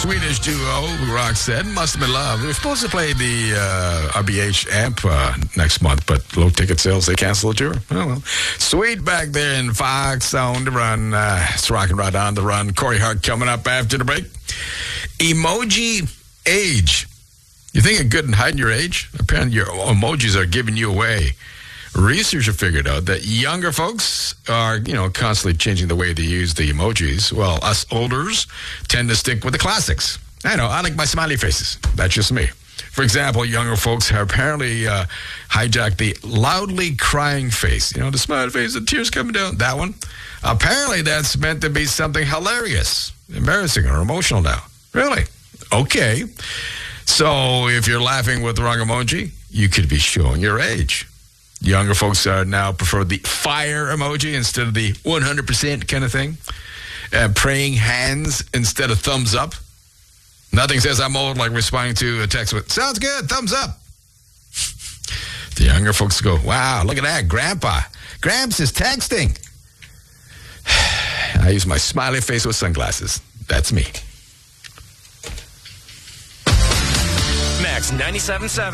Swedish duo, Roxette, Must Have Been Love. They were supposed to play the RBH Amp next month, but low ticket sales, they canceled the tour. Oh, well. Sweet back there in Fox on the Run. It's rocking right on the run. Corey Hart coming up after the break. Emoji age. You think it's good in hiding your age? Apparently your emojis are giving you away. Researchers have figured out that younger folks are, constantly changing the way they use the emojis. Well, us olders tend to stick with the classics. I know, I like my smiley faces. That's just me. For example, younger folks have apparently hijacked the loudly crying face. The smiley face, the tears coming down, that one. Apparently that's meant to be something hilarious, embarrassing, or emotional now. Really? Okay. So if you're laughing with the wrong emoji, you could be showing your age. Younger folks now prefer the fire emoji instead of the 100% kind of thing. Praying hands instead of thumbs up. Nothing says I'm old like responding to a text with, sounds good, thumbs up. The younger folks go, wow, look at that, Grandpa. Gramps is texting. I use my smiley face with sunglasses. That's me. Max 97.7.